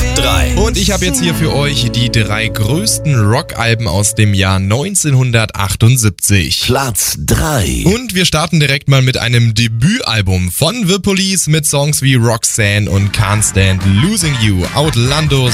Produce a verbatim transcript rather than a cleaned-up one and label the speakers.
Speaker 1: drei.
Speaker 2: Und ich habe jetzt hier für euch die drei größten Rockalben aus dem Jahr neunzehnhundertachtundsiebzig.
Speaker 1: Platz drei.
Speaker 2: Und wir starten direkt mal mit einem Debütalbum von The Police mit Songs wie Roxanne und Can't Stand Losing You. Outlandos